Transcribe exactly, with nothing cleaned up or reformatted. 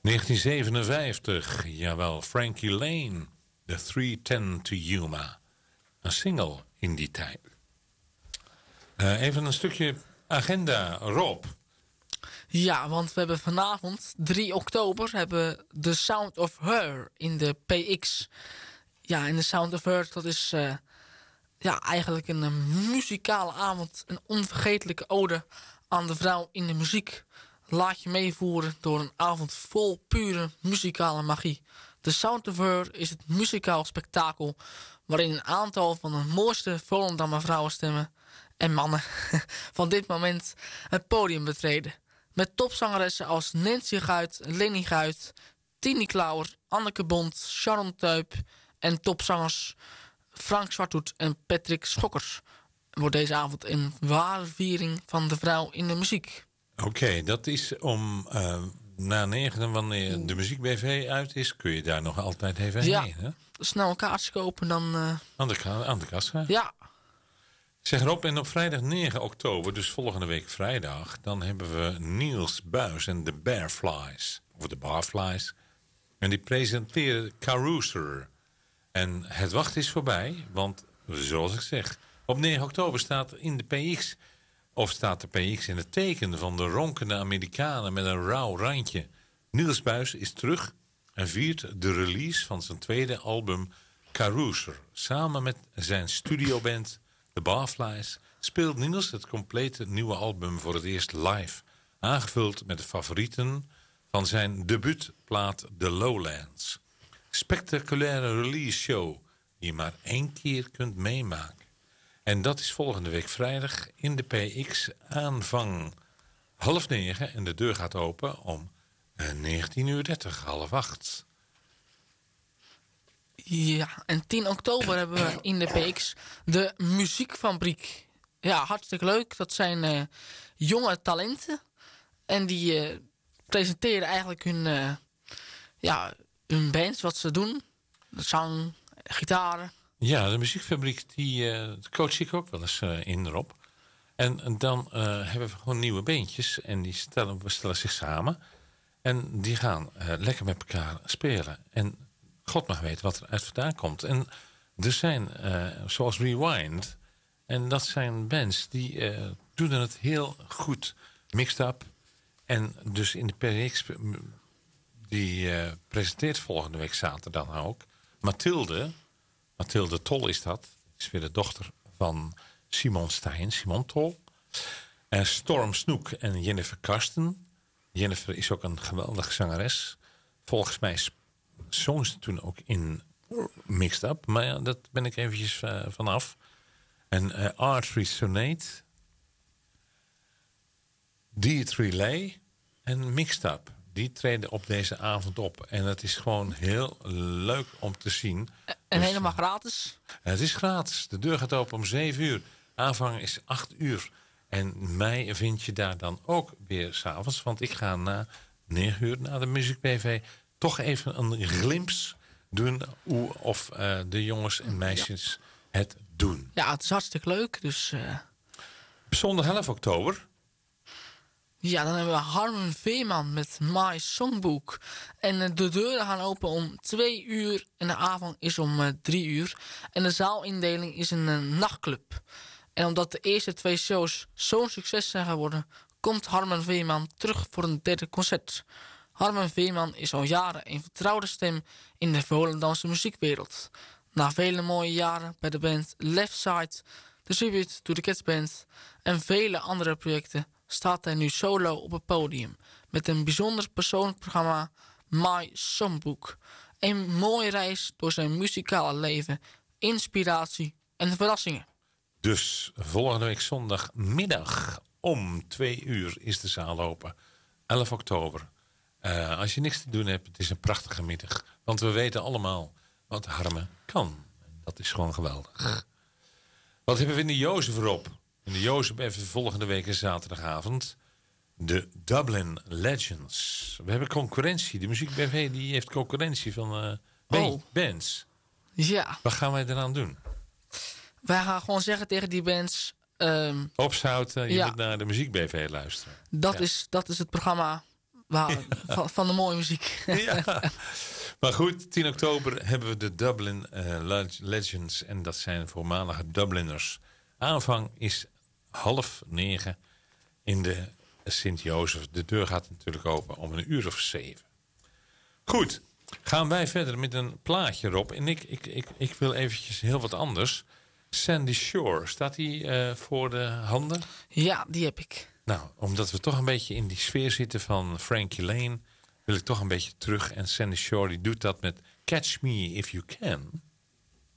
negentien zevenenvijftig, jawel, Frankie Lane, The three ten to Yuma. Een single in die tijd. Uh, even een stukje agenda, Rob. Ja, want we hebben vanavond, drie oktober, hebben The Sound of Her in de P X. Ja, en The Sound of Her, dat is uh, ja, eigenlijk een, een muzikale avond. Een onvergetelijke ode aan de vrouw in de muziek. Laat je meevoeren door een avond vol pure muzikale magie. The Sound of Her is het muzikaal spektakel waarin een aantal van de mooiste Volendammer vrouwenstemmen en mannen van dit moment het podium betreden. Met topzangeressen als Nancy Guit, Lenny Guit, Tini Klauwer, Anneke Bond, Sharon Teup en topzangers Frank Zwarthoed en Patrick Schokkers. Wordt deze avond een ware viering van de vrouw in de muziek. Oké, okay, dat is om uh, na negen, wanneer de Muziek B V uit is, kun je daar nog altijd even ja, heen. Hè? Snel een kaartje kopen dan... Uh... Aan, de, aan de kassa. Ja. Zeg Rob, en op vrijdag negen oktober, dus volgende week vrijdag, dan hebben we Niels Buijs en de Bearflies. Of de Barflies. En die presenteren Carouser. En het wachten is voorbij, want zoals ik zeg, op negen oktober staat in de P X... Of staat de P X in het teken van de ronkende Amerikanen met een rauw randje. Niels Buijs is terug en viert de release van zijn tweede album Carouser. Samen met zijn studioband The Barflies speelt Niels het complete nieuwe album voor het eerst live. Aangevuld met de favorieten van zijn debuutplaat The Lowlands. Spectaculaire release show die je maar één keer kunt meemaken. En dat is volgende week vrijdag in de P X aanvang half negen. En de deur gaat open om negentien uur dertig, half acht. Ja, en tien oktober hebben we in de P X de Muziekfabriek. Ja, hartstikke leuk. Dat zijn uh, jonge talenten. En die uh, presenteren eigenlijk hun, uh, ja, hun bands, wat ze doen. Zang, gitaren. Ja, de Muziekfabriek, die uh, coach ik ook wel eens uh, in erop. En, en dan uh, hebben we gewoon nieuwe beentjes. En die stellen, we stellen zich samen. En die gaan uh, lekker met elkaar spelen. En God mag weten wat er uit vandaan komt. En er zijn, uh, zoals Rewind. En dat zijn bands die uh, doen het heel goed. Mixed up. En dus in de P X, die uh, presenteert volgende week zaterdag ook. Mathilde... Mathilde Tol is dat. Dat is weer de dochter van Simon Stein, Simon Tol. En Storm Snoek en Jennifer Karsten. Jennifer is ook een geweldige zangeres. Volgens mij zong ze toen ook in Mixed Up. Maar ja, dat ben ik eventjes uh, vanaf. En uh, Art Resonate. Deet Relay en Mixed Up. Die treden op deze avond op. En het is gewoon heel leuk om te zien. En dus, helemaal gratis? Het is gratis. De deur gaat open om zeven uur. Aanvang is acht uur. En mij vind je daar dan ook weer 's avonds. Want ik ga na negen uur na de Muziek B V toch even een glimps doen. Hoe of uh, de jongens en meisjes ja. het doen. Ja, het is hartstikke leuk. Dus, uh... Zondag elf oktober. Ja, dan hebben we Harmen Veerman met My Songbook. En de deuren gaan open om twee uur en de avond is om uh, drie uur. En de zaalindeling is een uh, nachtclub. En omdat de eerste twee shows zo'n succes zijn geworden, komt Harmen Veerman terug voor een derde concert. Harmen Veerman is al jaren een vertrouwde stem in de Volendamse muziekwereld. Na vele mooie jaren bij de band Left Side, de Tribute to the Cats Band en vele andere projecten staat hij nu solo op het podium met een bijzonder persoonlijk programma My Songbook. Een mooie reis door zijn muzikale leven, inspiratie en verrassingen. Dus volgende week zondagmiddag om twee uur is de zaal open. elf oktober. Uh, als je niks te doen hebt, het is een prachtige middag. Want we weten allemaal wat Harmen kan. Dat is gewoon geweldig. Wat hebben we in de Jozef erop? In de Jozef even volgende week is zaterdagavond. De Dublin Legends. We hebben concurrentie. De Muziek B V die heeft concurrentie van uh, band, oh. bands. Ja. Wat gaan wij eraan doen? Wij gaan gewoon zeggen tegen die bands... Um, Opzouten, je ja. moet naar de Muziek B V luisteren. Dat, ja. is, dat is het programma waren van, van de mooie muziek. Ja. Maar goed, tien oktober hebben we de Dublin uh, Legends. En dat zijn voormalige Dubliners. Aanvang is half negen in de Sint-Jozef. De deur gaat natuurlijk open om een uur of zeven. Goed, gaan wij verder met een plaatje, Rob. En ik, ik, ik, ik wil eventjes heel wat anders. Sandy Shore, staat die uh, voor de handen? Ja, die heb ik. Nou, omdat we toch een beetje in die sfeer zitten van Frankie Lane, wil ik toch een beetje terug. En Sandy Shore die doet dat met Catch Me If You Can.